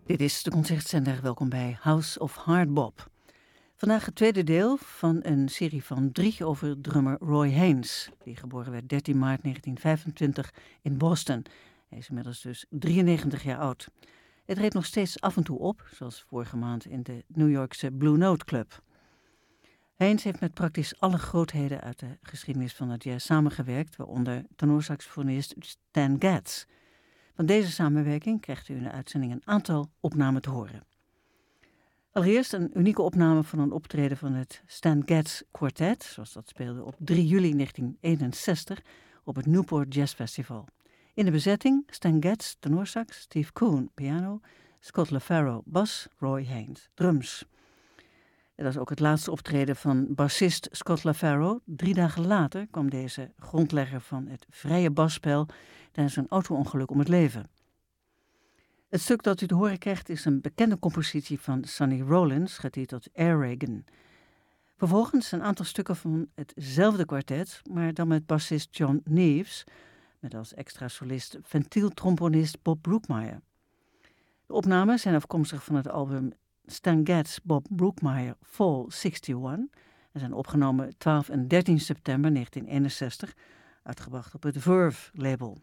Dit is de Concertzender. Welkom bij House of Hard Bop. Vandaag het tweede deel van een serie van 3 over drummer Roy Haynes, die geboren werd 13 maart 1925 in Boston. Hij is inmiddels dus 93 jaar oud. Hij treedt nog steeds af en toe op, zoals vorige maand in de New Yorkse Blue Note Club. Haynes heeft met praktisch alle grootheden uit de geschiedenis van het jazz samengewerkt, waaronder tenorsaxofonist Stan Getz. Van deze samenwerking krijgt u in de uitzending een aantal opnamen te horen. Allereerst een unieke opname van een optreden van het Stan Getz Quartet, zoals dat speelde op 3 juli 1961 op het Newport Jazz Festival. In de bezetting Stan Getz tenorsax, Steve Coon piano, Scott LaFaro bas, Roy Haynes drums. Dat is ook het laatste optreden van bassist Scott LaFaro. 3 dagen later kwam deze grondlegger van het vrije basspel tijdens een auto-ongeluk om het leven. Het stuk dat u te horen krijgt is een bekende compositie van Sonny Rollins, getiteld Air Reagan. Vervolgens een aantal stukken van hetzelfde kwartet, maar dan met bassist John Neves, met als extra solist ventieltromponist Bob Brookmeyer. De opnamen zijn afkomstig van het album Stan Getz Bob Brookmeyer Fall 61 en zijn opgenomen 12 en 13 september 1961, uitgebracht op het Verve label.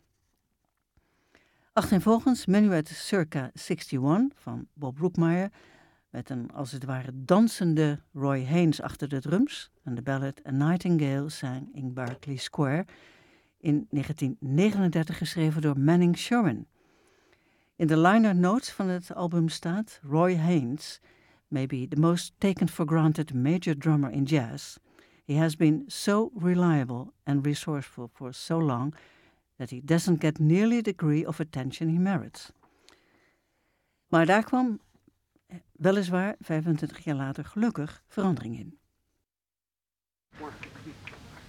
Achtereenvolgens Menuet Circa 61 van Bob Brookmeyer, met een als het ware dansende Roy Haynes achter de drums en de ballad A Nightingale sang in Berkeley Square, in 1939 geschreven door Manning Sherman. In de liner notes van het album staat: Roy Haynes may be the most taken for granted major drummer in jazz. He has been so reliable and resourceful for so long that he doesn't get nearly the degree of attention he merits. Maar daar kwam weliswaar 25 jaar later gelukkig verandering in.